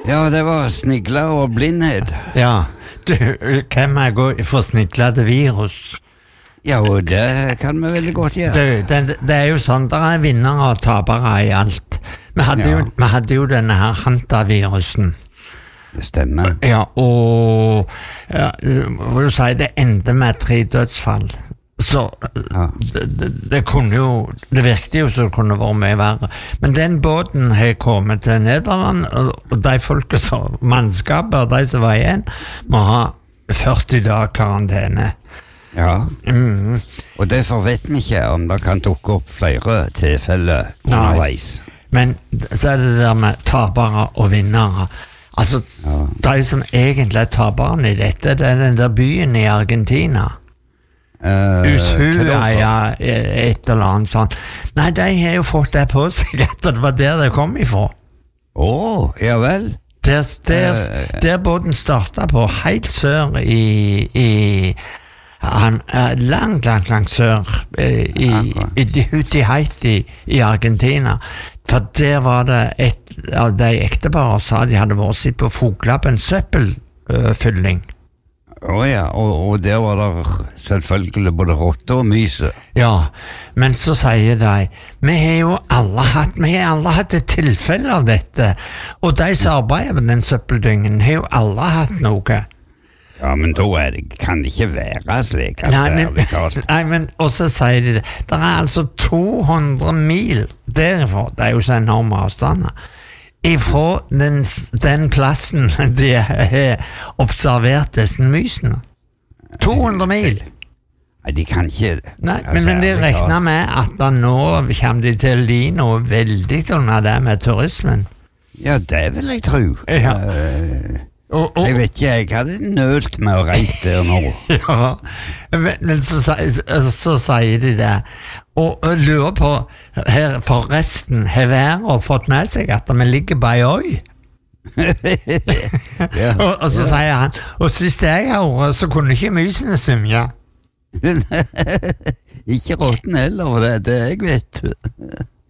Ja, det var snigler og blindhet. Ja, kan man gå for sniglete virus? Ja, og det kan vi veldig godt gjøre. Det jo sånn, det vinnere og tapere i alt. Vi hadde jo denne her hantavirusen. Det stemmer. Ja, og vil du si, det endte med 3 dødsfall. Så det kunne jo, det virket jo så det kunne vært mye verre. Men den båten har kommet til Nederland, og de folket som mannskaper, de som var igjen, må ha 40 dager karantene. Ja, og derfor vet vi ikke om det kan dukke opp flere tilfeller underveis. Men så det der med tapere og vinnere. Altså, de som egentlig taperne i dette, det den der byen i Argentina. Ushuaia, et eller annet sånt. Nei, de har jo fått det på seg at det var der det kom ifra. Ja vel. Der båten startet på, helt sør langt sør ute i Haiti i Argentina. For der var det et av de ekteparer sa de hadde vært sitt på Fogla på en søppelfylling. Ja, og der var det selvfølgelig både rotte og myse. Ja, men så sier de, vi har alle hatt et tilfelle av dette, og de som arbeider på den søppeldyngen har jo alle hatt noe. Ja, men da kan det ikke være slik, Nei, men og så sier de det, det altså 200 mil derifra, det jo så enorme avstander, ifra den plassen de har observert disse mysene. 200 mil. Nei, de kan ikke... Nei, men de regner med at da nå kommer de til å li noe veldig under det med turismen. Ja, det vil jeg tro. Ja. Jeg vet ikke, jeg hadde nølt med å reise der nå. Ja, men så sier de det. Og lurer på, her forresten, har været fått med seg at vi ligger på ei øy? Og så sier han, og sist jeg hørte, så kunne ikke mysene svømme. Ikke rotten heller, det jeg vet.